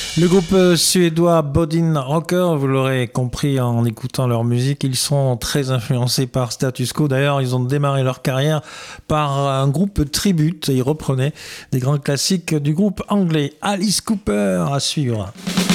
Le groupe suédois Bodin Rocker, vous l'aurez compris en écoutant leur musique, ils sont très influencés par Status Quo. D'ailleurs, ils ont démarré leur carrière par un groupe tribute. Ils reprenaient des grands classiques du groupe anglais Alice Cooper à suivre.